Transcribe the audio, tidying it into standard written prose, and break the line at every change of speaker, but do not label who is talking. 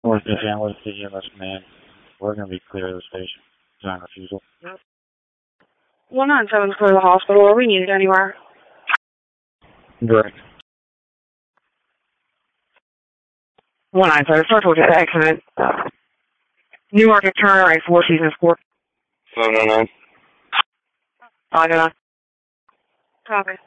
North Ambulance, the EMS man. We're going to be clear of the station. Design refusal.
197 is clear to the hospital. Are we needed anywhere?
Direct.
197, start to look at the accident. New Market Turner, a Four Seasons Court.
709.
I got. Copy.